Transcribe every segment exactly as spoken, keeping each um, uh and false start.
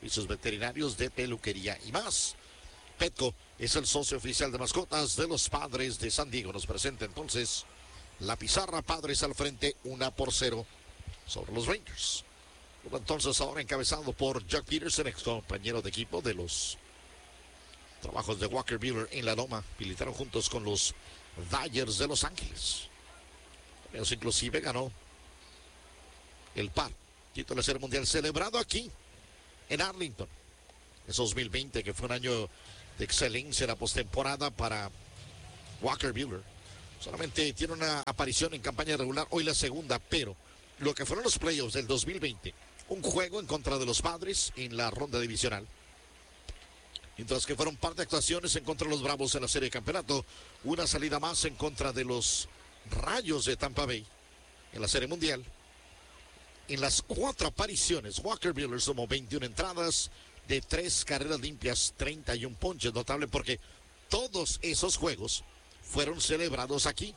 servicios veterinarios, de peluquería y más. Petco es el socio oficial de mascotas de los Padres de San Diego. Nos presenta entonces la pizarra. Padres al frente, una por cero sobre los Rangers. Entonces ahora encabezado por Jock Peterson, ex compañero de equipo de los trabajos de Walker Buehler en la loma. Militaron juntos con los Dodgers de Los Ángeles. Ellos inclusive ganó el par, título de serie mundial celebrado aquí en Arlington. Es dos mil veinte, que fue un año de excelencia en la postemporada para Walker Buehler. Solamente tiene una aparición en campaña regular, hoy la segunda, pero lo que fueron los playoffs del dos mil veinte, un juego en contra de los Padres en la ronda divisional, mientras que fueron par de actuaciones en contra de los Bravos en la serie de campeonato, una salida más en contra de los Rayos de Tampa Bay en la serie mundial. En las cuatro apariciones, Walker Buehler sumó veintiuna entradas de tres carreras limpias, treinta y un ponches. Notable porque todos esos juegos fueron celebrados aquí.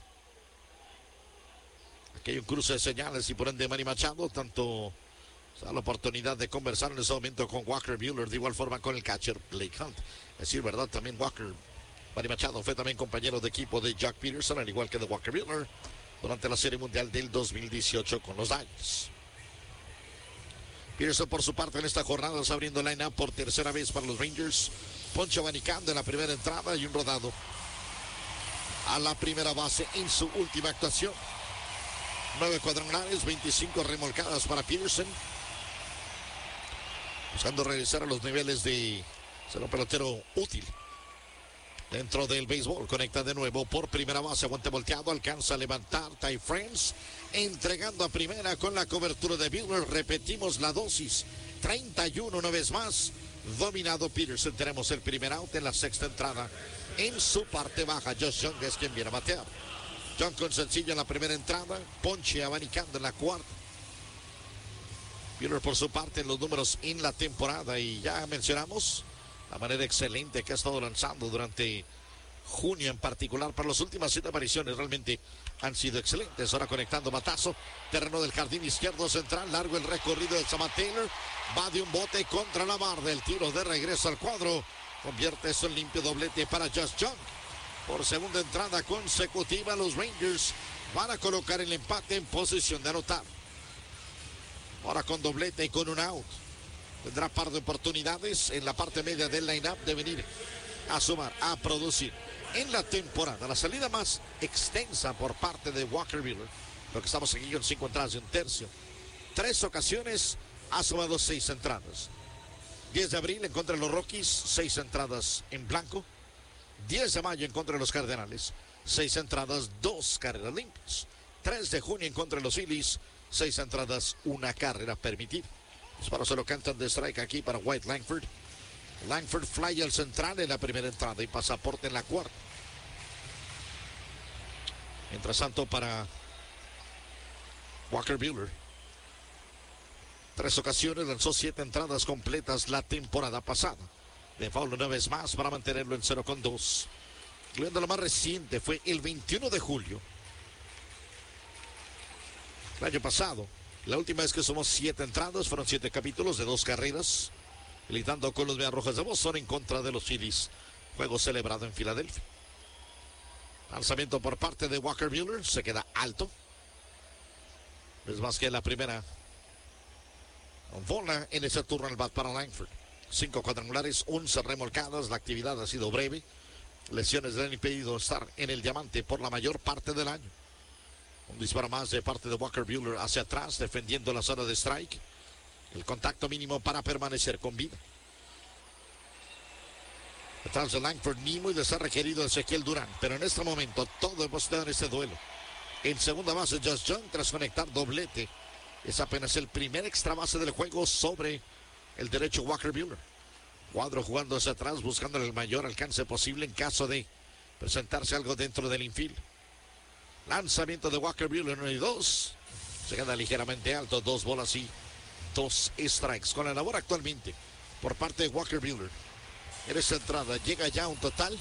Aquí hay un cruce de señales y por ende Manny Machado, tanto da la oportunidad de conversar en ese momento con Walker Buehler, de igual forma con el catcher Blake Hunt. Es decir, verdad, también Walker, Manny Machado fue también compañero de equipo de Jock Peterson, al igual que de Walker Buehler, durante la Serie Mundial del dos mil dieciocho con los Dodgers. Peterson por su parte en esta jornada está abriendo el line-up por tercera vez para los Rangers. Ponche abanicando en la primera entrada y un rodado a la primera base en su última actuación. Nueve cuadrangulares, veinticinco remolcadas para Peterson, buscando regresar a los niveles de ser un pelotero útil dentro del béisbol. Conecta de nuevo por primera base, aguante volteado, alcanza a levantar Ty France, entregando a primera con la cobertura de Buehler. Repetimos la dosis, treinta y uno una vez más, dominado Peterson. Tenemos el primer out en la sexta entrada. En su parte baja, Josh Jung es quien viene a batear. Jung con sencillo en la primera entrada, ponche abanicando en la cuarta. Buehler por su parte en los números en la temporada, y ya mencionamos la manera excelente que ha estado lanzando durante junio en particular. Para las últimas siete apariciones realmente han sido excelentes. Ahora conectando batazo, terreno del jardín izquierdo central, largo el recorrido de Samad Taylor, va de un bote contra la barra, el tiro de regreso al cuadro, convierte eso en limpio doblete para Josh Jung. Por segunda entrada consecutiva, los Rangers van a colocar el empate en posición de anotar. Ahora con doblete y con un out, tendrá par de oportunidades en la parte media del line-up de venir a sumar, a producir. En la temporada, la salida más extensa por parte de Walker Buehler, lo que estamos aquí en cinco entradas y un tercio. Tres ocasiones ha sumado seis entradas. diez de abril en contra de los Rockies, seis entradas en blanco. diez de mayo en contra de los Cardenales, seis entradas, dos carreras limpias. tres de junio en contra de los Phillies, seis entradas, una carrera permitida. Disparo se lo cantan de strike aquí para White Langford. Langford fly al central en la primera entrada y pasaporte en la cuarta. Mientras tanto para Walker Buehler, tres ocasiones lanzó siete entradas completas la temporada pasada. De foul una vez más para mantenerlo en cero con dos. Incluyendo lo más reciente, fue el veintiuno de julio. El año pasado, la última vez que sumó siete entradas, fueron siete capítulos de dos carreras, militando con los Mediarrojas de Boston en contra de los Phillies. Juego celebrado en Filadelfia. Lanzamiento por parte de Walker Buehler, se queda alto. Es más que la primera bola en ese turno al bat para Langford. Cinco cuadrangulares, once remolcadas, la actividad ha sido breve. Lesiones le han impedido estar en el diamante por la mayor parte del año. Un disparo más de parte de Walker Buehler hacia atrás, defendiendo la zona de strike. El contacto mínimo para permanecer con vida. Detrás de Langford, ni muy les ha requerido Ezequiel Durán, pero en este momento todo hemos estado en este duelo. En segunda base, Josh Jung, tras conectar doblete, es apenas el primer extra base del juego sobre el derecho Walker Buehler. Cuadro jugando hacia atrás, buscando el mayor alcance posible en caso de presentarse algo dentro del infield. Lanzamiento de Walker Buehler, uno y dos. Se queda ligeramente alto, dos bolas y dos strikes. Con la labor actualmente por parte de Walker Buehler en esta entrada, llega ya a un total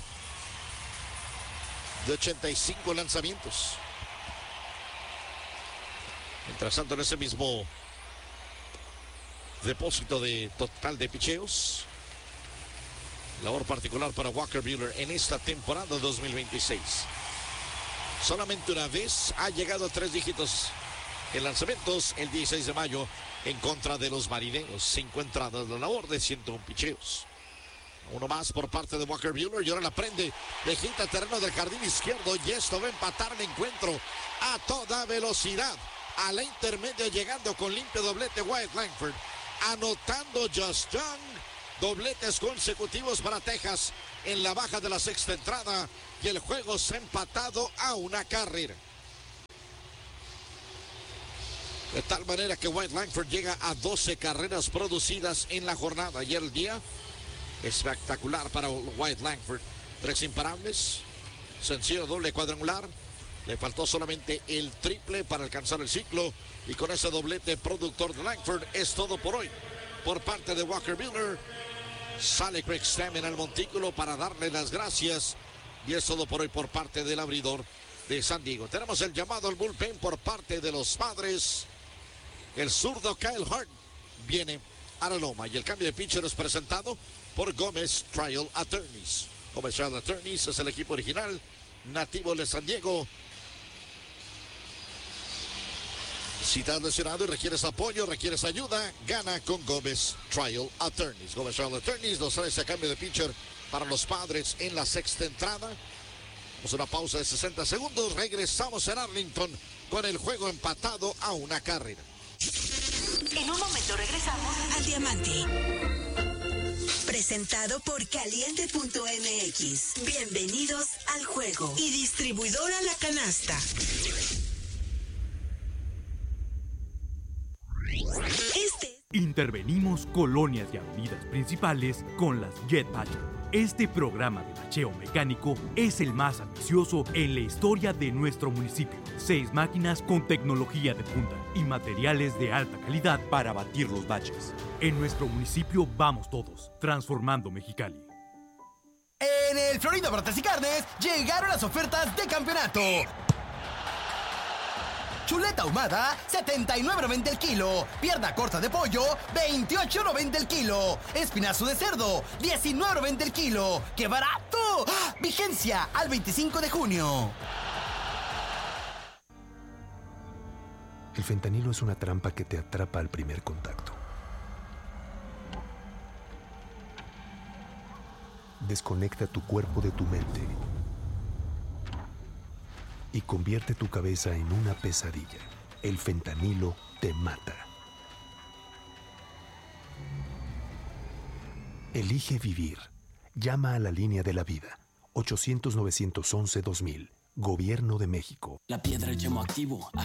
de ochenta y cinco lanzamientos. Mientras tanto, en ese mismo depósito de total de picheos. Labor particular para Walker Buehler en esta temporada dos mil veintiséis. Solamente una vez ha llegado a tres dígitos en lanzamientos el dieciséis de mayo en contra de los Marineros. Cinco entradas, la labor de ciento uno picheos. Uno más por parte de Walker Buehler y ahora la prende de quinta terreno del jardín izquierdo y esto va a empatar el encuentro a toda velocidad. A la intermedia llegando con limpio doblete Wyatt Langford, anotando Just Young. Dobletes consecutivos para Texas en la baja de la sexta entrada y el juego se ha empatado a una carrera. De tal manera que Wyatt Langford llega a doce carreras producidas en la jornada. Ayer el día espectacular para Wyatt Langford. Tres imparables, sencillo doble cuadrangular. Le faltó solamente el triple para alcanzar el ciclo. Y con ese doblete productor de Langford es todo por hoy. Por parte de Walker Buehler, sale Craig Stammen al montículo para darle las gracias. Y es todo por hoy por parte del abridor de San Diego. Tenemos el llamado al bullpen por parte de los Padres. El zurdo Kyle Hart viene a la loma. Y el cambio de pitcher es presentado por Gómez Trial Attorneys. Gómez Trial Attorneys es el equipo original, nativo de San Diego. Si te has lesionado y requieres apoyo, requieres ayuda, gana con Gómez Trial Attorneys. Gómez Trial Attorneys nos trae ese cambio de pitcher para los Padres en la sexta entrada. Vamos a una pausa de sesenta segundos. Regresamos en Arlington con el juego empatado a una carrera. En un momento regresamos al Diamante. Presentado por Caliente punto M X. Bienvenidos al juego. Y distribuidora La Canasta. Este... Intervenimos colonias y avenidas principales con las Jet Bachelor. Este programa de bacheo mecánico es el más ambicioso en la historia de nuestro municipio. Seis máquinas con tecnología de punta y materiales de alta calidad para batir los baches. En nuestro municipio vamos todos, transformando Mexicali. En el Florida Brotes y Carnes llegaron las ofertas de campeonato. Chuleta ahumada, setenta y nueve noventa el kilo. Pierna corta de pollo, veintiocho noventa el kilo. Espinazo de cerdo, diecinueve noventa el kilo. ¡Qué barato! ¡Ah! Vigencia al veinticinco de junio. El fentanilo es una trampa que te atrapa al primer contacto. Desconecta tu cuerpo de tu mente y convierte tu cabeza en una pesadilla. El fentanilo te mata. Elige vivir. Llama a la línea de la vida. ochocientos, novecientos once, dos mil. Gobierno de México. La piedra, el yemo activo.